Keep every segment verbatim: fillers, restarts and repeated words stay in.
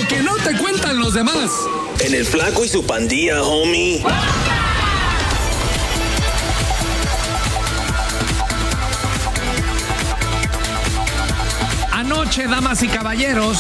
Lo que no te cuentan los demás. En el Flaco y su pandilla, homie. Anoche, damas y caballeros,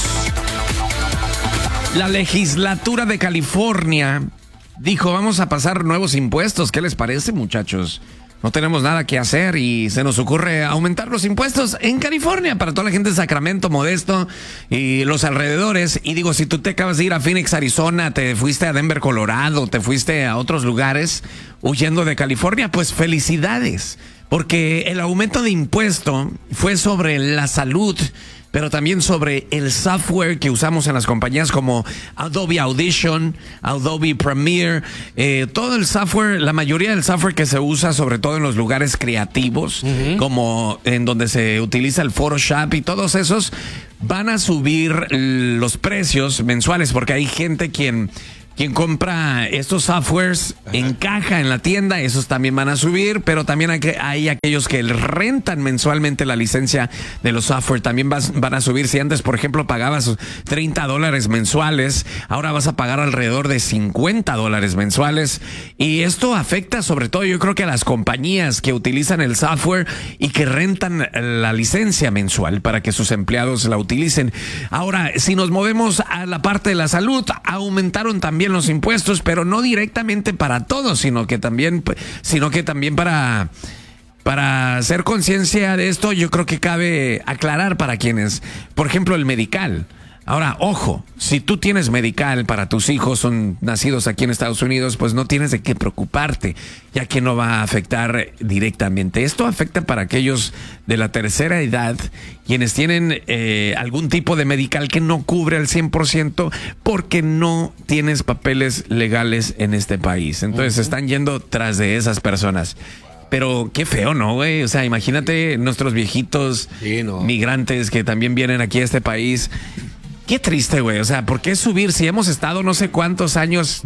la legislatura de California dijo, vamos a pasar nuevos impuestos. ¿Qué les parece, muchachos? No tenemos nada que hacer y se nos ocurre aumentar los impuestos en California para toda la gente de Sacramento, Modesto y los alrededores. Y digo, si tú te acabas de ir a Phoenix, Arizona, te fuiste a Denver, Colorado, te fuiste a otros lugares huyendo de California, pues felicidades. Porque el aumento de impuesto fue sobre la salud, pero también sobre el software que usamos en las compañías como Adobe Audition, Adobe Premiere, eh, todo el software, la mayoría del software que se usa sobre todo en los lugares creativos, uh-huh. como en donde se utiliza el Photoshop y todos esos, van a subir los precios mensuales porque hay gente quien... Quien compra estos softwares en caja en la tienda, esos también van a subir, pero también hay, que, hay aquellos que rentan mensualmente la licencia de los software, también vas, van a subir. Si antes, por ejemplo, pagabas treinta dólares mensuales, ahora vas a pagar alrededor de cincuenta dólares mensuales. Y esto afecta sobre todo, yo creo que a las compañías que utilizan el software y que rentan la licencia mensual para que sus empleados la utilicen. Ahora, si nos movemos a la parte de la salud, aumentaron también los impuestos, pero no directamente para todos, sino que también, sino que también para, para hacer conciencia de esto, yo creo que cabe aclarar para quienes, por ejemplo, el medical. Ahora, ojo, si tú tienes medical para tus hijos, son nacidos aquí en Estados Unidos, pues no tienes de qué preocuparte, ya que no va a afectar directamente. Esto afecta para aquellos de la tercera edad, quienes tienen eh, algún tipo de medical que no cubre al cien por ciento porque no tienes papeles legales en este país. Entonces, uh-huh. están yendo tras de esas personas. Pero qué feo, ¿no, güey? O sea, imagínate nuestros viejitos sí, no. migrantes que también vienen aquí a este país. Qué triste, güey. O sea, ¿por qué subir si hemos estado no sé cuántos años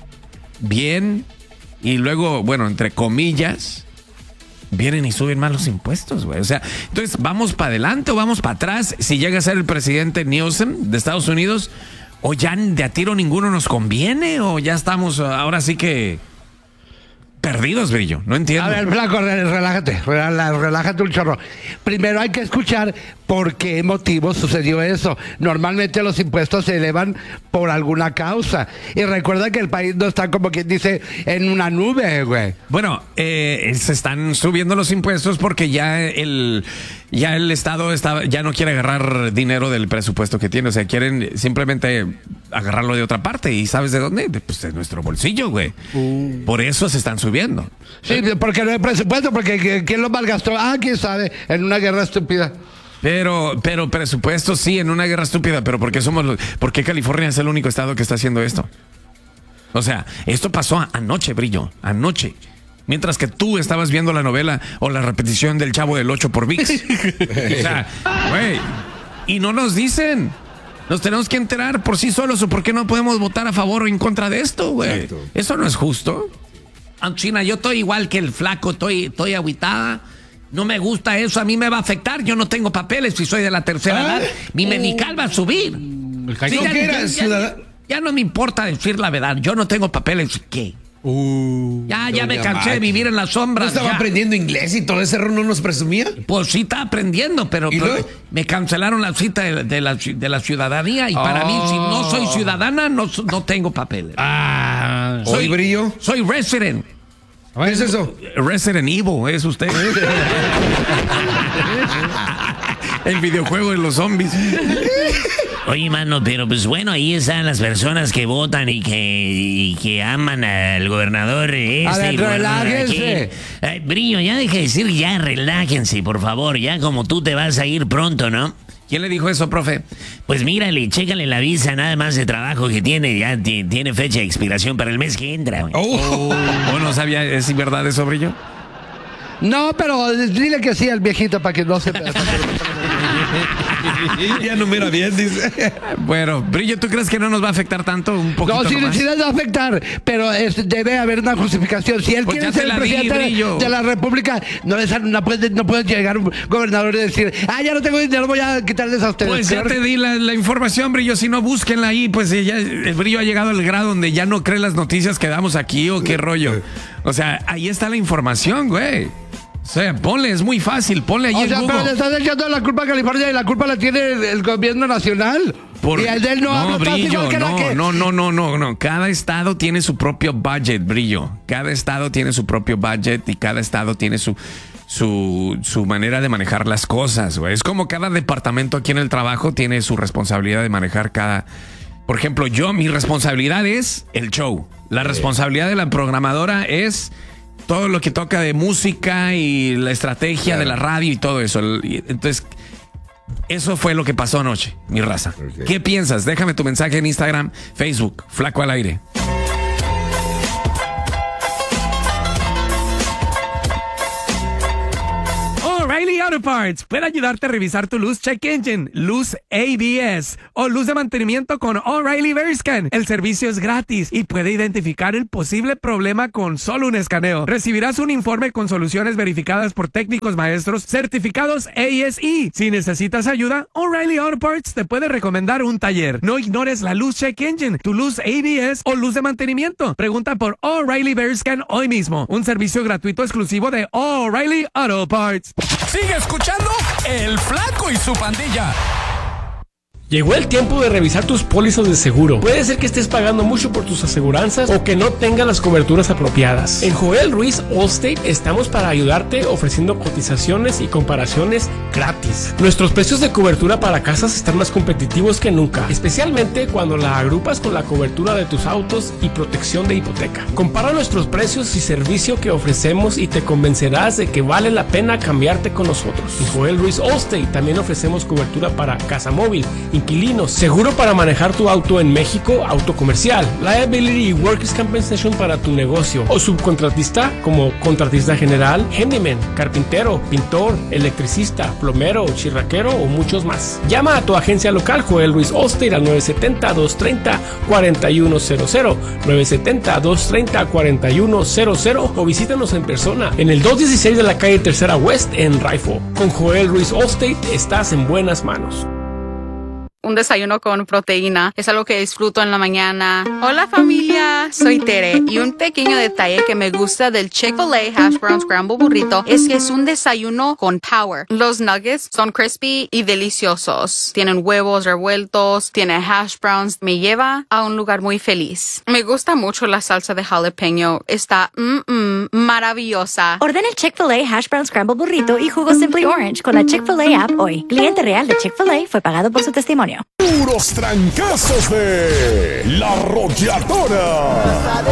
bien y luego, bueno, entre comillas, vienen y suben más los impuestos, güey? O sea, entonces, ¿vamos para adelante o vamos para atrás si llega a ser el presidente Newsom de Estados Unidos? ¿O ya de a tiro ninguno nos conviene? ¿O ya estamos ahora sí que perdidos, Brillo? No entiendo. A ver, Flaco, relájate, relájate un chorro. Primero hay que escuchar por qué motivo sucedió eso. Normalmente los impuestos se elevan por alguna causa. Y recuerda que el país no está, como quien dice, en una nube, güey. Bueno, eh, se están subiendo los impuestos porque ya el, ya el Estado está, ya no quiere agarrar dinero del presupuesto que tiene. O sea, quieren simplemente agarrarlo de otra parte. ¿Y sabes de dónde? De, pues de nuestro bolsillo, güey. Uh. Por eso se están subiendo. Sí, porque no hay presupuesto, porque ¿quién lo malgastó? Ah, quién sabe, en una guerra estúpida. Pero, pero presupuesto sí, en una guerra estúpida, pero ¿por qué somos los, por qué California es el único estado que está haciendo esto? O sea, esto pasó anoche, Brillo, anoche. Mientras que tú estabas viendo la novela o la repetición del Chavo del Ocho por ViX. O sea, güey, y no nos dicen. Nos tenemos que enterar por sí solos o por qué no podemos votar a favor o en contra de esto, güey. Eso no es justo. China, yo estoy igual que el Flaco, estoy, estoy agüitada. No me gusta eso, a mí me va a afectar. Yo no tengo papeles si soy de la tercera ¿Ah? edad. Mi medical va a subir. Sí, ya, ya, ya, ya no me importa decir la verdad. Yo no tengo papeles. ¿Qué? Uh, ya, ya me cansé de vivir en las sombras. ¿No estaba ya. aprendiendo inglés y todo ese rollo no nos presumía? Pues sí, está aprendiendo, pero, pero me cancelaron la cita de, de, la, de la ciudadanía. Y oh. para mí, si no soy ciudadana, no, no tengo papeles. Ah, soy Brillo. Soy resident. ¿Qué es eso? Resident Evil, es usted. El videojuego de los zombies. Oye, mano, pero pues bueno, ahí están las personas que votan y que, y que aman al gobernador este. A ver, relájense. Ay, Brillo, ya deje de decir ya, relájense, por favor. Ya como tú te vas a ir pronto, ¿no? ¿Quién le dijo eso, profe? Pues mírale, chécale la visa nada más de trabajo que tiene. Ya t- tiene fecha de expiración para el mes que entra, güey. Oh, oh, no sabía, ¿es verdad eso, Brillo? No, pero dile que sí al viejito para que no se... Ya no mira bien, dice. Bueno, Brillo, ¿tú crees que no nos va a afectar tanto? Un poquito No, sí, nomás? sí les va a afectar, pero es- debe haber una justificación. Si él Pues quiere ya te ser el la di, presidente de- Brillo. de la República, no, les- no, puede, no puede llegar un gobernador y decir, ah, ya no tengo dinero, voy a quitarles a ustedes. Pues ya Claro. te di la, la información, Brillo. Si no, búsquenla ahí. Pues ya, el Brillo ha llegado al grado donde ya no cree las noticias que damos aquí o qué rollo. O sea, ahí está la información, güey. O sea, ponle, es muy fácil. Ponle ahí O en sea, pero Google. le estás echando la culpa a California y la culpa la tiene el, el gobierno nacional. Por- Y el de él no, habla, estás Brillo, igual que la no, que- no, no, no, no, no. Cada estado tiene su propio budget, Brillo. Cada estado tiene su propio budget y cada estado tiene su, su, su manera de manejar las cosas, güey. Es como cada departamento aquí en el trabajo tiene su responsabilidad de manejar cada... Por ejemplo, yo, mi responsabilidad es el show. La responsabilidad de la programadora es todo lo que toca de música y la estrategia de la radio y todo eso. Y entonces... Eso fue lo que pasó anoche, mi raza. Ok. ¿Qué piensas? Déjame tu mensaje en Instagram, Facebook, Flaco al Aire. O'Reilly Auto Parts puede ayudarte a revisar tu luz check engine, luz A B S o luz de mantenimiento con O'Reilly Verscan. El servicio es gratis y puede identificar el posible problema con solo un escaneo. Recibirás un informe con soluciones verificadas por técnicos maestros certificados A S E. Si necesitas ayuda, O'Reilly Auto Parts te puede recomendar un taller. No ignores la luz check engine, tu luz A B S o luz de mantenimiento. Pregunta por O'Reilly Verscan hoy mismo. Un servicio gratuito exclusivo de O'Reilly Auto Parts. Sigue escuchando El Flaco y su pandilla. Llegó el tiempo de revisar tus pólizas de seguro. Puede ser que estés pagando mucho por tus aseguranzas o que no tengas las coberturas apropiadas. En Joel Ruiz Allstate estamos para ayudarte ofreciendo cotizaciones y comparaciones gratis. Nuestros precios de cobertura para casas están más competitivos que nunca, especialmente cuando la agrupas con la cobertura de tus autos y protección de hipoteca. Compara nuestros precios y servicio que ofrecemos y te convencerás de que vale la pena cambiarte con nosotros. En Joel Ruiz Allstate también ofrecemos cobertura para casa móvil, inquilinos, seguro para manejar tu auto en México, auto comercial, liability y workers' compensation para tu negocio o subcontratista como contratista general, handyman, carpintero, pintor, electricista, plomero, chirraquero o muchos más. Llama a tu agencia local Joel Ruiz Allstate al nueve siete cero, dos tres cero, cuatro uno cero cero, nueve siete cero, dos tres cero, cuatro uno cero cero o visítanos en persona en el doscientos dieciséis de la calle Tercera West en Rifle. Con Joel Ruiz Allstate estás en buenas manos. Un desayuno con proteína es algo que disfruto en la mañana. Hola familia, soy Tere y un pequeño detalle que me gusta del Chick-fil-A Hash Brown Scramble Burrito es que es un desayuno con power. Los nuggets son crispy y deliciosos. Tienen huevos revueltos, tiene hash browns. Me lleva a un lugar muy feliz. Me gusta mucho la salsa de jalapeño. Está mm, mm, maravillosa. Ordena el Chick-fil-A Hash Brown Scramble Burrito y jugo Simply Orange con la Chick-fil-A app hoy. Cliente real de Chick-fil-A fue pagado por su testimonio. Puros trancazos de La Arrolladora.